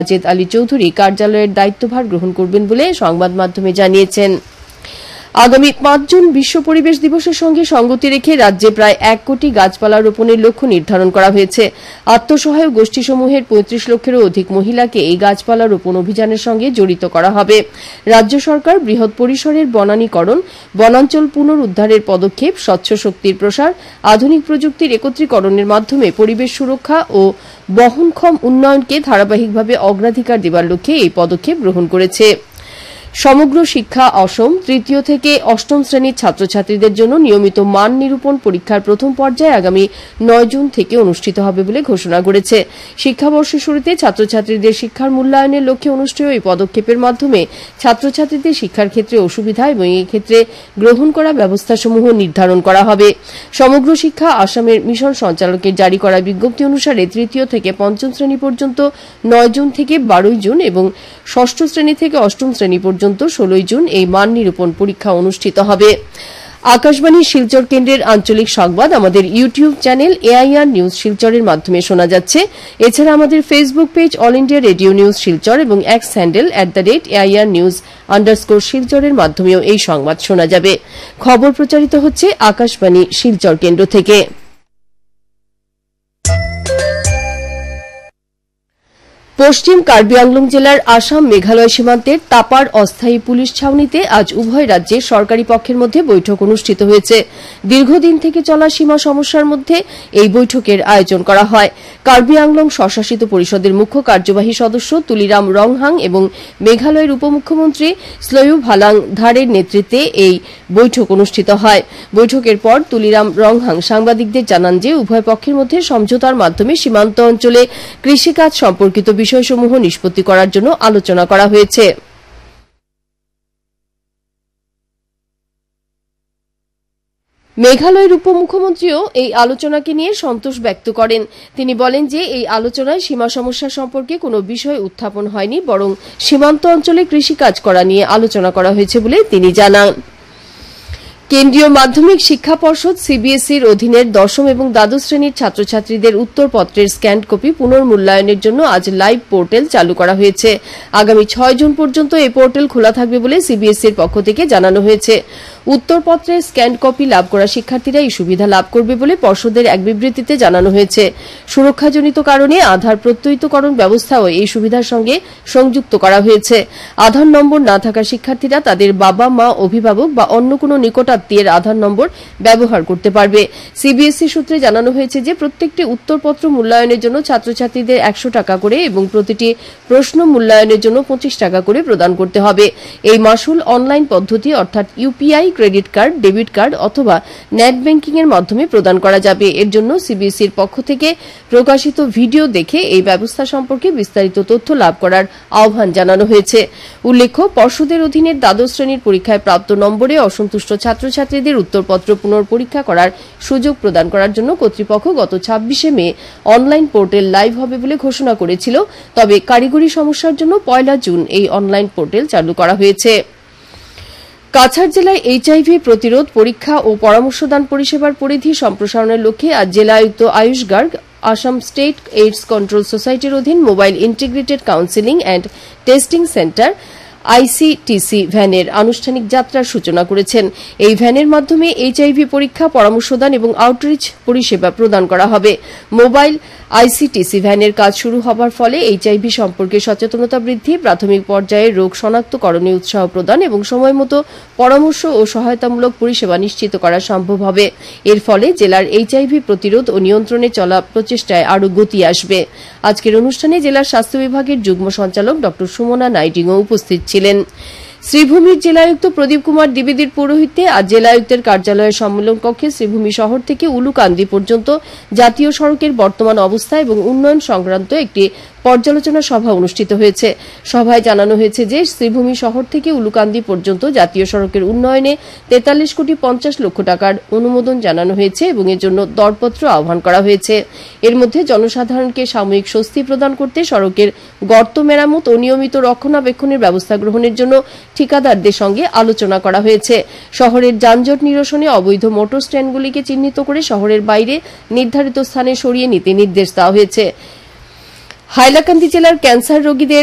সাজেদ আলী চৌধুরী কার্যালয়ের দায়িত্বভার গ্রহণ করবেন বলে সংবাদ মাধ্যমে জানিয়েছেন। আগামী ৫ জুন বিশ্ব পরিবেশ দিবসের সঙ্গে সঙ্গতি রেখে রাজ্যে প্রায় ১ কোটি গাছপালা রোপণের লক্ষ্য নির্ধারণ করা হয়েছে। আত্মসহায়ক গোষ্ঠীসমূহের ৩৫ লক্ষেরও অধিক মহিলাকে এই গাছপালা রোপণ অভিযানের সঙ্গে জড়িত করা হবে। রাজ্য সরকার বৃহৎ পরিসরের বনানীকরণ, বনাঞ্চল পুনরুদ্ধারের পদক্ষেপ, স্বচ্ছ শক্তির প্রসার, আধুনিক প্রযুক্তির একত্রীকরণের মাধ্যমে পরিবেশ সুরক্ষা ও বহনক্ষম উন্নয়নকে ধারাবাহিকভাবে অগ্রাধিকার দেবার লক্ষ্যে এই পদক্ষেপ গ্রহণ করেছে। সমগ্র শিক্ষা অসম তৃতীয় থেকে অষ্টম শ্রেণীর ছাত্রছাত্রীদের জন্য নিয়মিত মান নিরূপণ পরীক্ষার প্রথম পর্যায়ে আগামী ৯ জুন থেকে অনুষ্ঠিত হবে বলে ঘোষণা করেছে। শিক্ষাবর্ষের শুরুতে ছাত্রছাত্রীদের শিক্ষার মূল্যায়নের লক্ষ্যে অনুষ্ঠেয় এই পদক্ষেপের মাধ্যমে ছাত্রছাত্রীদের শিক্ষার ক্ষেত্রে অসুবিধা এবং এই ক্ষেত্রে গ্রহণ করা ব্যবস্থাসমূহ নির্ধারণ করা হবে। সমগ্র শিক্ষা আসামের মিশন সঞ্চালকের জারি করা বিজ্ঞপ্তি অনুসারে তৃতীয় থেকে পঞ্চম শ্রেণী পর্যন্ত ৯ জুন থেকে ১২ জুন এবং ষষ্ঠ শ্রেণী থেকে অষ্টম শ্রেণী পর্যন্ত ১৬ জুন এই মান নিরূপণ পরীক্ষা অনুষ্ঠিত হবে। আকাশবাণী শিলচর কেন্দ্রের আঞ্চলিক সংবাদ আমাদের ইউটিউব চ্যানেল এআইআর নিউজ শিলচরের মাধ্যমে শোনা যাচ্ছে। এছাড়া আমাদের Facebook page all India radio news Silchar এবং এক্স হ্যান্ডেল @AIR News_শিলচরের মাধ্যমেও এই সংবাদ শোনা যাবে। খবর প্রচারিত হচ্ছে আকাশবাণী শিলচর কেন্দ্র থেকে। পশ্চিম কার্বি আংলং জেলার আসাম মেঘালয় সীমান্তের তাপার অস্থায়ী পুলিশ ছাউনিতে আজ উভয় রাজ্যের সরকারি পক্ষের মধ্যে বৈঠক অনুষ্ঠিত হয়েছে। দীর্ঘদিন থেকে চলা সীমা সমস্যার মধ্যে এই বৈঠকের আয়োজন করা হয়। কার্বি আংলং স্বশাসিত পরিষদের মুখ্য কার্যবাহী সদস্য তুলিরাম রংহাং এবং মেঘালয়ের উপমুখ্যমন্ত্রী স্লয়ু ভালাং ধারের নেতৃত্বে এই বৈঠক অনুষ্ঠিত হয়। বৈঠকের পর তুলিরাম রংহাং সাংবাদিকদের জানান যে উভয় পক্ষের মধ্যে সমঝোতার মাধ্যমে সীমান্ত অঞ্চলে কৃষিকাজ সম্পর্কিত বিষয়সমূহ নিষ্পত্তি করার জন্য আলোচনা করা হয়েছে। মেঘালয়ের উপমুখ্যমন্ত্রীও এই আলোচনাকে নিয়ে সন্তোষ ব্যক্ত করেন। তিনি বলেন যে এই আলোচনায় সীমা সমস্যা সম্পর্কে কোনো বিষয় উত্থাপন হয়নি, বরং সীমান্ত অঞ্চলে কৃষিকাজ করা নিয়ে আলোচনা করা হয়েছে বলে তিনি জানান। কেন্দ্রীয় মাধ্যমিক শিক্ষা পর্ষদ সিবিএসইর অধীনের দশম এবং দ্বাদশ শ্রেণীর ছাত্রছাত্রীদের উত্তরপত্রের স্ক্যান্ড কপি পুনর্মূল্যায়নের জন্য আজ লাইভ পোর্টাল চালু করা হয়েছে। আগামী ৬ জুন পর্যন্ত এই পোর্টাল খোলা থাকবে বলে সিবিএসইর পক্ষ থেকে জানানো হয়েছে। উত্তরপত্রের স্ক্যান্ড কপি লাভ করা শিক্ষার্থীরা এই সুবিধা লাভ করবে বলে পর্ষদের এক বিবৃতিতে জানানো হয়েছে। সুরক্ষাজনিত কারণে আধার প্রত্যয়িতকরণ ব্যবস্থাও এই সুবিধার সঙ্গে সংযুক্ত করা হয়েছে। আধার নম্বর না থাকা শিক্ষার্থীরা তাদের বাবা মা, অভিভাবক বা অন্য কোনো নিকটাত্মীয়ের আধার নম্বর ব্যবহার করতে পারবে। সিবিএসই সূত্রে জানানো হয়েছে যে প্রত্যেকটি উত্তরপত্র মূল্যায়নের জন্য ছাত্রছাত্রীদের ১০০ টাকা করে এবং প্রতিটি প্রশ্ন মূল্যায়নের জন্য ২৫ টাকা করে প্রদান করতে হবে। এই মাসুল অনলাইন পদ্ধতি অর্থাৎ UPI, credit card, debit card অথবা নেট ব্যাংকিং এর মাধ্যমে প্রদান করা যাবে। এর জন্য সিবিএসইর পক্ষ থেকে প্রকাশিত ভিডিও দেখে এই ব্যবস্থা সম্পর্কে বিস্তারিত তথ্য লাভ করার আহ্বান জানানো হয়েছে। উল্লেখ্য, পর্ষদের অধীনে দ্বাদশ শ্রেণীর পরীক্ষায় প্রাপ্ত নম্বরে অসন্তুষ্ট ছাত্রছাত্রীদের উত্তরপত্র পুনর্পরীক্ষা করার সুযোগ প্রদান করার জন্য কর্তৃপক্ষ গত ২৬শে মে অনলাইন পোর্টাল লাইভ হবে বলে ঘোষণা করেছিল। তবে কারিগরি সমস্যার জন্য ১ জুন এই অনলাইন পোর্টাল চালু করা হয়েছে। কাছাড় জেলায় এইচআইভি প্রতিরোধ, পরীক্ষা ও পরামর্শদান পরিষেবার পরিধি সম্প্রসারণের লক্ষ্যে আজ জেলা আয়ুক্ত Ayush Garg Assam state AIDS control সোসাইটির অধীন mobile integrated counselling and testing centre ICTC ভ্যানের আনুষ্ঠানিক যাত্রার সূচনা করেছেন। এই ভ্যানের মাধ্যমে এইচআইভি পরীক্ষা, পরামর্শদান এবং আউটরিচ পরিষেবা প্রদান করা হবে। মোবাইল আইসিটিসি ভ্যানের কাজ শুরু হবার ফলে এইচআইভি সম্পর্কে সচেতনতা বৃদ্ধি, প্রাথমিক পর্যায়ে রোগ শনাক্তকরণে উৎসাহ প্রদান এবং সময়মতো পরামর্শ ও সহায়তামূলক পরিষেবা নিশ্চিত করা সম্ভব হবে। এর ফলে জেলার এইচআইভি প্রতিরোধ ও নিয়ন্ত্রণে চলা প্রচেষ্টায় আরও গতি আসবে। আজকের অনুষ্ঠানে জেলার স্বাস্থ্য বিভাগের যুগ্ম সঞ্চালক ড সুমনা নাইডিংও উপস্থিত ছিলেন। শ্রীভূমির জেলায়ুক্ত প্রদীপ কুমার দ্বিবেদীর পৌরোহিত্যে আজ জেলায়ুক্তের কার্যালয়ের সম্মেলন কক্ষে শ্রীভূমি শহর থেকে উলুকান্দি পর্যন্ত জাতীয় সড়কের বর্তমান অবস্থা এবং উন্নয়ন সংক্রান্ত একটি পর্যালোচনা সভা অনুষ্ঠিত হয়েছে। সভায় জানানো হয়েছে যে শ্রীভূমি শহর থেকে উলুকান্দি পর্যন্ত জাতীয় সড়কের উন্নয়নে ৪৩ কোটি ৫০ লক্ষ টাকার অনুমোদন জানানো হয়েছে এবং এর জন্য দরপত্র আহ্বান করা হয়েছে। এর মধ্যে জনসাধারণকে সাময়িক স্বস্তি প্রদান করতে সড়কের গর্ত মেরামত ও নিয়মিত রক্ষণাবেক্ষণের ব্যবস্থা গ্রহণের জন্য ঠিকাদারদের সঙ্গে আলোচনা করা হয়েছে। শহরের যানজট নিরসনে অবৈধ মোটর স্ট্যান্ডগুলিকে চিহ্নিত করে শহরের বাইরে নির্ধারিত স্থানে সরিয়ে নিতে নির্দেশ দেওয়া হয়েছে। হাইলাকান্দি জেলার ক্যান্সার রোগীদের